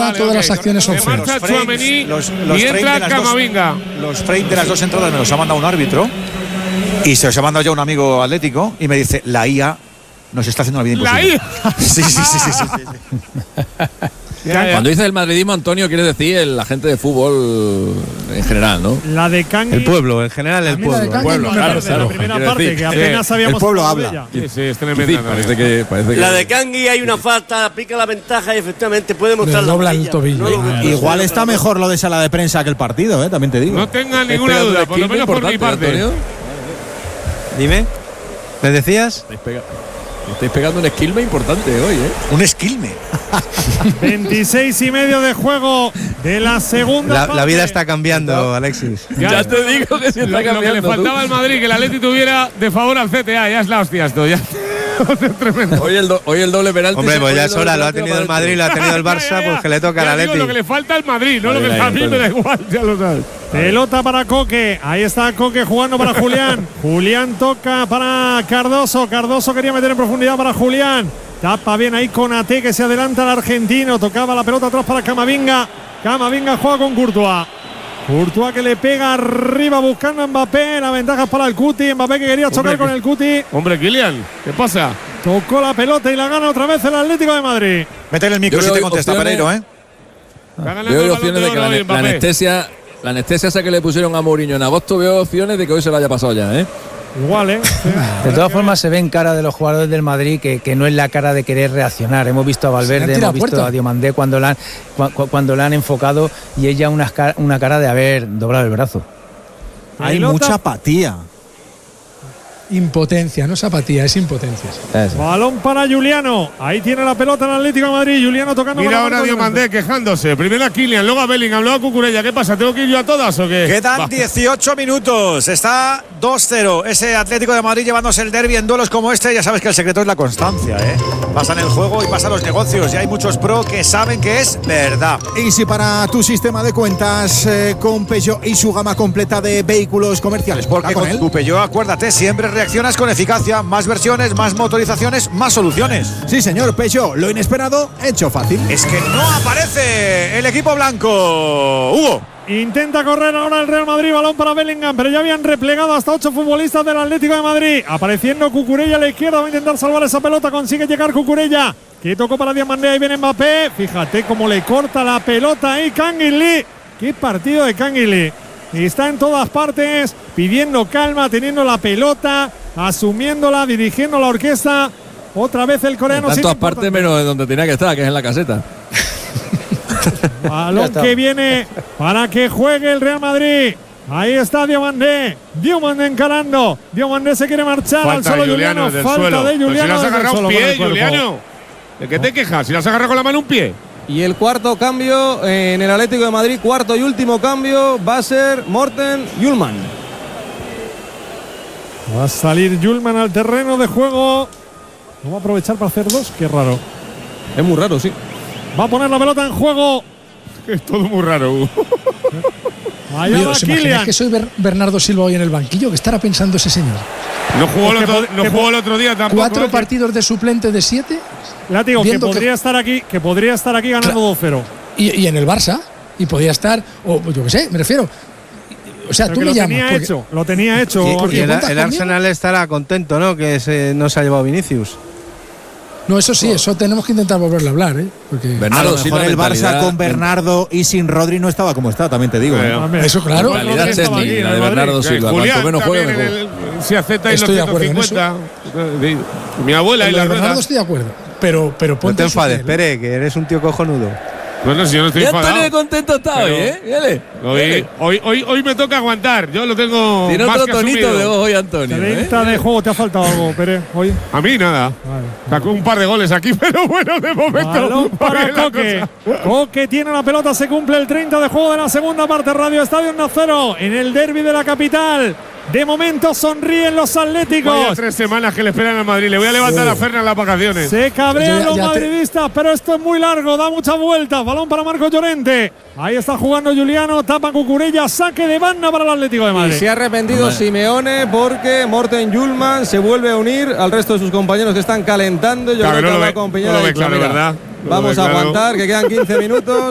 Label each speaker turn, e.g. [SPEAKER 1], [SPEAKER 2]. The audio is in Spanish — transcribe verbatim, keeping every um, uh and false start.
[SPEAKER 1] vale, todas okay. las acciones son fair.
[SPEAKER 2] Marcha Tchouaméni
[SPEAKER 3] y
[SPEAKER 2] entra Camavinga.
[SPEAKER 3] Los frames de las dos entradas me los ha mandado un árbitro y se los ha mandado ya un amigo atlético y me dice, la I A nos está haciendo la vida imposible.
[SPEAKER 2] ¿La I A?
[SPEAKER 3] Sí, sí, sí, sí, sí, sí.
[SPEAKER 4] Ya, ya. Cuando dices el madridismo, Antonio, quiere decir el agente de fútbol en general, ¿no?
[SPEAKER 5] La de Kangui.
[SPEAKER 6] El pueblo, en general el pueblo.
[SPEAKER 5] El pueblo, claro, claro. La primera parte, decir, que apenas
[SPEAKER 3] eh,
[SPEAKER 5] habíamos
[SPEAKER 3] el pueblo habla.
[SPEAKER 2] Sí, sí, es tremenda.
[SPEAKER 4] Sí, parece que, parece que
[SPEAKER 7] la de Kangui hay una falta, aplica la ventaja y efectivamente puede mostrar la
[SPEAKER 1] dobla el tobillo.
[SPEAKER 7] No,
[SPEAKER 3] igual está mejor lo de sala de prensa que el partido, ¿eh? También te digo.
[SPEAKER 2] No tengan ninguna duda, por lo menos por mi parte. Antonio.
[SPEAKER 6] Dime, ¿me decías?
[SPEAKER 4] Estáis pegando un esquilme importante hoy, ¿eh?
[SPEAKER 3] Un esquilme.
[SPEAKER 5] veintiséis y medio de juego de la segunda
[SPEAKER 6] la,
[SPEAKER 5] parte.
[SPEAKER 6] La vida está cambiando, Alexis.
[SPEAKER 2] Ya,
[SPEAKER 4] ya te digo que se está
[SPEAKER 2] lo,
[SPEAKER 4] cambiando.
[SPEAKER 2] Lo que le faltaba al Madrid, que el Atleti tuviera de favor al C T A. Ya es la hostia esto, ya. Tremendo.
[SPEAKER 4] Hoy el, do, hoy el doble penalti.
[SPEAKER 6] Hombre, pues ya es hora, lo ha tenido el Madrid, lo ha tenido el Barça, pues que le toca al Atleti.
[SPEAKER 2] Lo que le falta al Madrid, no lo que a mí me da igual, ya lo sabes.
[SPEAKER 5] Pelota para Coque, ahí está Coque jugando para Julián. Julián toca para Cardoso, Cardoso quería meter en profundidad para Julián. Tapa bien ahí Konaté, que se adelanta al argentino, tocaba la pelota atrás para Camavinga. Camavinga juega con Courtois. Courtois que le pega arriba buscando a Mbappé, la ventaja es para el Cuti. Mbappé que quería chocar con el Cuti.
[SPEAKER 2] Hombre, Kylian, ¿qué pasa?
[SPEAKER 5] Tocó la pelota y la gana otra vez el Atlético de Madrid.
[SPEAKER 3] Métele el micro si te contesta, Pereiro, ¿eh?
[SPEAKER 4] Veo opciones de que la, la anestesia, la anestesia esa que le pusieron a Mourinho en agosto, veo opciones de que hoy se lo haya pasado ya, ¿eh?
[SPEAKER 5] Igual, ¿eh? Sí.
[SPEAKER 8] De todas formas se ve en cara de los jugadores del Madrid que, que no es la cara de querer reaccionar. Hemos visto a Valverde, hemos visto puerta. a Diomandé cuando la han, cu cuando la han enfocado y ella una, una cara de haber doblado el brazo.
[SPEAKER 3] Hay mucha apatía.
[SPEAKER 1] Impotencia, no es apatía, es impotencia.
[SPEAKER 5] Eso. Balón para Juliano. Ahí tiene la pelota el Atlético de Madrid. Juliano tocando.
[SPEAKER 2] Mira ahora Diomandé quejándose. Primero a Kylian, luego a Bellingham, luego a Cucurella. ¿Qué pasa? ¿Tengo que ir yo a todas o qué?
[SPEAKER 3] Quedan Va. dieciocho minutos. Está dos cero. Ese Atlético de Madrid llevándose el derbi en duelos como este. Ya sabes que el secreto es la constancia, ¿eh? Pasan el juego y pasan los negocios. Y hay muchos pro que saben que es verdad.
[SPEAKER 9] Y si para tu sistema de cuentas eh, con Peugeot y su gama completa de vehículos comerciales,
[SPEAKER 3] porque con, con tu Peugeot, acuérdate, siempre reaccionas con eficacia, más versiones, más motorizaciones, más soluciones.
[SPEAKER 9] Sí, señor, Peugeot, lo inesperado, hecho fácil.
[SPEAKER 3] Es que no aparece el equipo blanco. Hugo.
[SPEAKER 5] Intenta correr ahora el Real Madrid, balón para Bellingham, pero ya habían replegado hasta ocho futbolistas del Atlético de Madrid. Apareciendo Cucurella a la izquierda, va a intentar salvar esa pelota, consigue llegar Cucurella, que tocó para Diomandé, ahí viene Mbappé. Fíjate cómo le corta la pelota ahí Kangin Lee. Qué partido de Kangin Lee. Está en todas partes, pidiendo calma, teniendo la pelota, asumiéndola, dirigiendo la orquesta. Otra vez el coreano.
[SPEAKER 4] En todas partes menos de donde tenía que estar, que es en la caseta.
[SPEAKER 5] Balón que viene para que juegue el Real Madrid. Ahí está Diomandé. Diomandé encarando. Diomandé se quiere marchar
[SPEAKER 2] falta
[SPEAKER 5] al solo
[SPEAKER 2] de Juliano.
[SPEAKER 5] Juliano. Falta
[SPEAKER 2] suelo.
[SPEAKER 5] de Juliano.
[SPEAKER 2] Si le has agarrado un pie,
[SPEAKER 5] con
[SPEAKER 2] Juliano. ¿De qué te quejas? Si le has agarrado con la mano un pie.
[SPEAKER 10] Y el cuarto cambio en el Atlético de Madrid, cuarto y último cambio, va a ser Morten Hjulmand.
[SPEAKER 5] Va a salir Hjulmand al terreno de juego. No va a aprovechar para hacer dos. Qué raro.
[SPEAKER 10] Es muy raro, sí.
[SPEAKER 5] Va a poner la pelota en juego.
[SPEAKER 2] Es todo muy raro.
[SPEAKER 5] Allá
[SPEAKER 1] Oye,
[SPEAKER 5] va
[SPEAKER 1] ¿os
[SPEAKER 5] Kylian.
[SPEAKER 1] imagináis que soy Ber Bernardo Silva hoy en el banquillo? ¿Qué estará pensando ese señor?
[SPEAKER 2] No jugó, el otro, no jugó el otro día tampoco.
[SPEAKER 1] ¿Cuatro
[SPEAKER 2] ¿eh?
[SPEAKER 1] partidos de suplente de siete?
[SPEAKER 5] Látigo, que podría que... estar aquí, que podría estar aquí ganando dos cero.
[SPEAKER 1] Y, y en el Barça, y podía estar, o yo qué sé, me refiero. O sea,
[SPEAKER 5] Pero
[SPEAKER 1] tú
[SPEAKER 5] me
[SPEAKER 1] lo
[SPEAKER 5] llamas.
[SPEAKER 1] Tenía
[SPEAKER 5] porque...
[SPEAKER 1] hecho,
[SPEAKER 5] lo tenía hecho.
[SPEAKER 6] Y, y el, el Arsenal estará contento, ¿no? Que se, no se ha llevado Vinicius.
[SPEAKER 1] No, eso sí, eso tenemos que intentar volverle a hablar, ¿eh? Porque
[SPEAKER 3] Bernardo, a lo mejor el Barça con Bernardo y sin Rodri no estaba como está, también te digo.
[SPEAKER 1] ¿eh? Eso claro.
[SPEAKER 4] La calidad técnica de Bernardo Silva.
[SPEAKER 2] Julián,
[SPEAKER 4] cuanto menos juegue, mejor.
[SPEAKER 2] El, si acepta
[SPEAKER 1] estoy
[SPEAKER 2] los ciento cincuenta. Mi abuela y la
[SPEAKER 1] Bernardo
[SPEAKER 2] rueda.
[SPEAKER 1] estoy de acuerdo. Pero, pero ponte
[SPEAKER 6] no te enfades, Pere, que eres un tío cojonudo.
[SPEAKER 2] Bueno, si yo no estoy
[SPEAKER 4] ya
[SPEAKER 2] enfadado.
[SPEAKER 4] Antonio contento está hoy, ¿eh? Dale,
[SPEAKER 2] hoy, hoy, hoy, hoy me toca aguantar. Yo lo tengo.
[SPEAKER 4] Tiene
[SPEAKER 2] más
[SPEAKER 4] otro
[SPEAKER 2] que
[SPEAKER 4] tonito
[SPEAKER 2] asumido.
[SPEAKER 4] de voz hoy, Antonio.
[SPEAKER 5] treinta
[SPEAKER 4] ¿eh?
[SPEAKER 5] de juego, ¿te ha faltado algo, Pérez? Hoy.
[SPEAKER 2] A mí nada. Vale. Sacó un par de goles aquí, pero bueno, de momento.
[SPEAKER 5] Balón para Coque. Coque tiene la pelota, se cumple el treinta de juego de la segunda parte. Radio Estadio uno cero en el derbi de la capital. De momento sonríen los atléticos.
[SPEAKER 2] Vaya tres semanas que le esperan al Madrid. Le voy a levantar a Fernan las vacaciones.
[SPEAKER 5] Se cabrean
[SPEAKER 1] ya,
[SPEAKER 5] los
[SPEAKER 1] ya
[SPEAKER 5] madridistas, te... pero esto es muy largo, da muchas vueltas. Balón para Marco Llorente. Ahí está jugando Juliano, tapa Cucurella, saque de banda para el Atlético de Madrid.
[SPEAKER 10] Y se ha arrepentido Hombre. Simeone porque Morten Hjulmand se vuelve a unir al resto de sus compañeros que están calentando. Yo
[SPEAKER 2] claro,
[SPEAKER 10] creo que
[SPEAKER 2] no
[SPEAKER 10] va
[SPEAKER 2] ve,
[SPEAKER 10] acompañado
[SPEAKER 2] no lo ve
[SPEAKER 10] de
[SPEAKER 2] claro, ¿verdad?
[SPEAKER 10] Vamos a
[SPEAKER 2] claro.
[SPEAKER 10] aguantar, que quedan quince minutos.